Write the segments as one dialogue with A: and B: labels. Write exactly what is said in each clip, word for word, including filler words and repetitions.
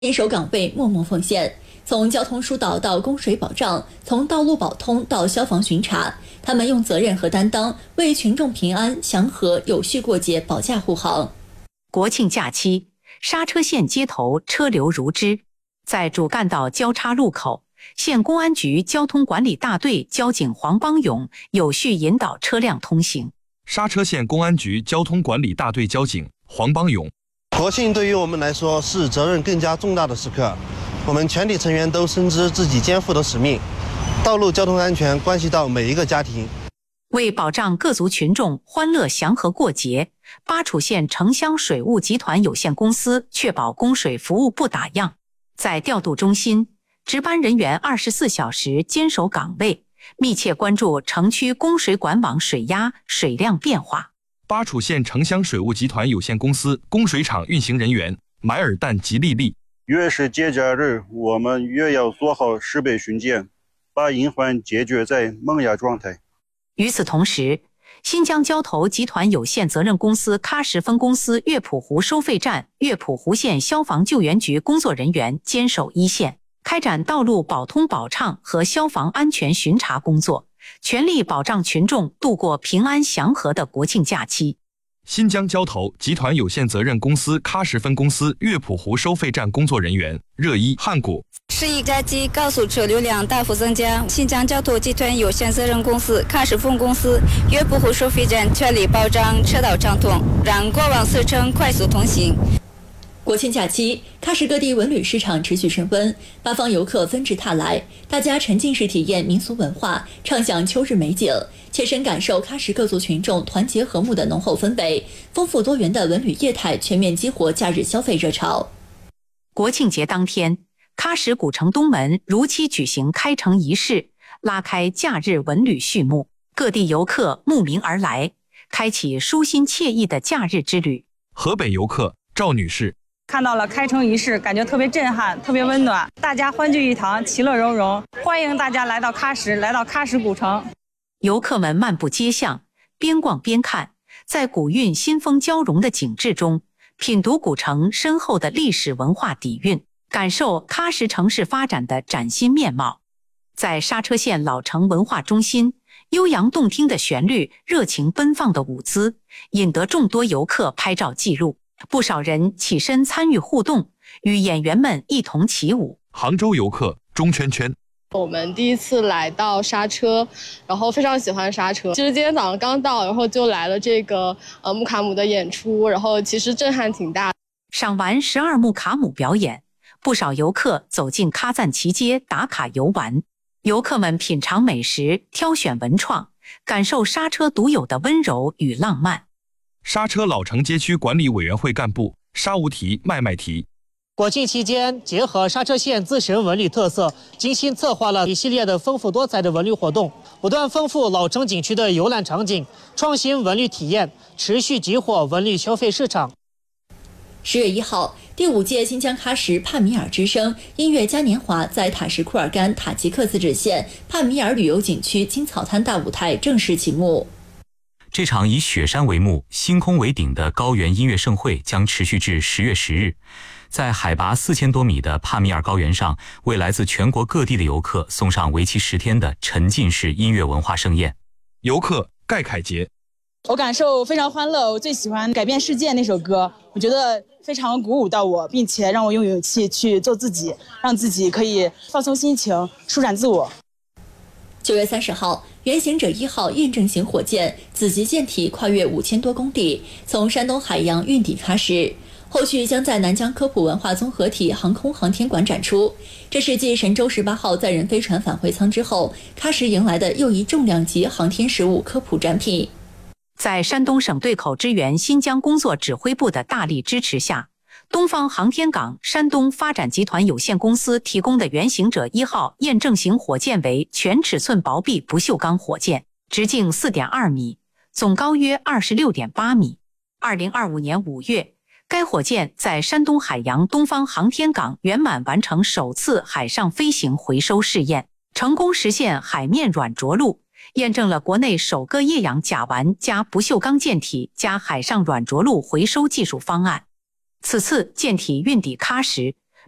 A: 坚守岗位，默默奉献。从交通疏导到供水保障，从道路保通到消防巡查，他们用责任和担当为群众平安、祥和、有序过节保驾护航。
B: 国庆假期，刹车县街头车流如织，在主干道交叉路口，县公安局交通管理大队交警黄邦勇有序引导车辆通行。
C: 刹车县公安局交通管理大队交警黄邦勇。
D: 国庆对于我们来说是责任更加重大的时刻，我们全体成员都深知自己肩负的使命。道路交通安全关系到每一个家庭。
B: 为保障各族群众欢乐祥和过节，巴楚县城乡水务集团有限公司确保供水服务不打烊。在调度中心，值班人员二十四小时坚守岗位，密切关注城区供水管网水压、水量变化。
C: 巴楚县城乡水务集团有限公司供水厂运行人员买尔旦吉利利。
E: 越是节假日，我们越要做好设备巡检，把隐患解决在萌芽状态。
B: 与此同时，新疆交投集团有限责任公司喀什分公司乐浦湖收费站、乐浦湖县消防救援局工作人员坚守一线，开展道路保通保畅和消防安全巡查工作，全力保障群众度过平安祥和的国庆假期。
C: 新疆交投集团有限责任公司喀什分公司乐浦湖收费站工作人员热依汉谷。
F: 十一假期高速车流量大幅增加，新疆交投集团有限责任公司喀什分公司乐浦湖收费站全力保障车道畅通，让过往四城快速通行。
A: 国庆假期，喀什各地文旅市场持续升温，八方游客纷至沓来，大家沉浸式体验民俗文化，畅享秋日美景，切身感受喀什各族群众团结和睦的浓厚氛围。丰富多元的文旅业态全面激活假日消费热潮。
B: 国庆节当天，喀什古城东门如期举行开城仪式，拉开假日文旅序幕。各地游客慕名而来，开启舒心惬意的假日之旅。
C: 河北游客赵女士。
G: 看到了开城仪式，感觉特别震撼，特别温暖，大家欢聚一堂，其乐融融，欢迎大家来到喀什，来到喀什古城。
B: 游客们漫步街巷，边逛边看，在古韵新风交融的景致中，品读古城深厚的历史文化底蕴，感受喀什城市发展的崭新面貌。在刹车县老城文化中心，悠扬动听的旋律，热情奔放的舞姿，引得众多游客拍照记录。不少人起身参与互动，与演员们一同起舞。
C: 杭州游客钟圈圈。
H: 我们第一次来到刹车，然后非常喜欢刹车。其实今天早上刚到，然后就来了这个呃木卡姆的演出，然后其实震撼挺大。
B: 赏完十二木卡姆表演，不少游客走进喀赞其街打卡游玩。游客们品尝美食，挑选文创，感受刹车独有的温柔与浪漫。
C: 刹车老城街区管理委员会干部沙无题麦麦题。
I: 国庆期间，结合刹车县自身文旅特色，精心策划了一系列的丰富多彩的文旅活动，不断丰富老城景区的游览场景，创新文旅体验，持续激活文旅消费市场。
A: 十月一号，第五届新疆喀什帕米尔之声音乐嘉年华在塔什库尔干塔吉克自治县帕米尔旅游景区青草滩大舞台正式启幕。
J: 这场以雪山为幕、星空为顶的高原音乐盛会将持续至十月十日，在海拔四千多米的帕米尔高原上，为来自全国各地的游客送上为期十天的沉浸式音乐文化盛宴。
C: 游客盖凯杰。
K: 我感受非常欢乐，我最喜欢《改变世界》那首歌，我觉得非常鼓舞到我，并且让我有勇气去做自己，让自己可以放松心情，舒展自我。
A: 九月三十号，原行者一号验证型火箭子级舰体跨越五千多公里，从山东海洋运抵喀什，后续将在南疆科普文化综合体航空航天馆展出。这是继神舟十八号载人飞船返回舱之后，喀什迎来的又一重量级航天实物科普展品。
B: 在山东省对口支援新疆工作指挥部的大力支持下，东方航天港山东发展集团有限公司提供的原行者一号验证型火箭为全尺寸薄壁不锈钢火箭，直径 四点二米，总高约 二十六点八米。二零二五年五月，该火箭在山东海洋东方航天港圆满完成首次海上飞行回收试验，成功实现海面软着陆，验证了国内首个液氧甲烷加不锈钢舰体加海上软着陆回收技术方案。此次舰体运抵喀什，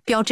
B: 标志